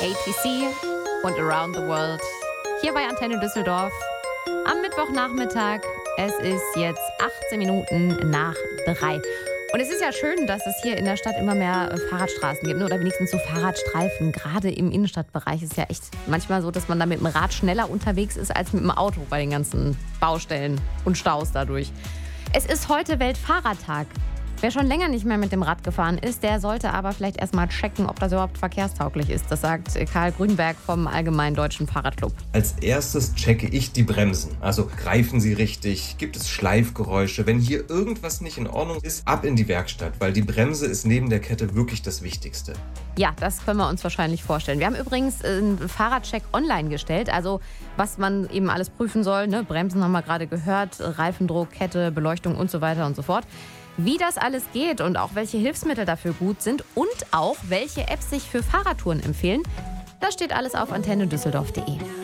ATC und Around the World. Hier bei Antenne Düsseldorf am Mittwochnachmittag. Es ist jetzt 18 Minuten nach 3. Und es ist ja schön, dass es hier in der Stadt immer mehr Fahrradstraßen gibt, oder wenigstens so Fahrradstreifen. Gerade im Innenstadtbereich ist ja echt manchmal so, dass man da mit dem Rad schneller unterwegs ist als mit dem Auto bei den ganzen Baustellen und Staus dadurch. Es ist heute Weltfahrradtag. Wer schon länger nicht mehr mit dem Rad gefahren ist, der sollte aber vielleicht erstmal checken, ob das überhaupt verkehrstauglich ist. Das sagt Karl Grünberg vom Allgemeinen Deutschen Fahrradclub. Als erstes checke ich die Bremsen. Also greifen sie richtig? Gibt es Schleifgeräusche? Wenn hier irgendwas nicht in Ordnung ist, ab in die Werkstatt, weil die Bremse ist neben der Kette wirklich das Wichtigste. Ja, das können wir uns wahrscheinlich vorstellen. Wir haben übrigens einen Fahrradcheck online gestellt, also was man eben alles prüfen soll. Ne? Bremsen haben wir gerade gehört, Reifendruck, Kette, Beleuchtung und so weiter und so fort. Wie das alles geht und auch welche Hilfsmittel dafür gut sind und auch welche Apps sich für Fahrradtouren empfehlen, das steht alles auf antennedüsseldorf.de.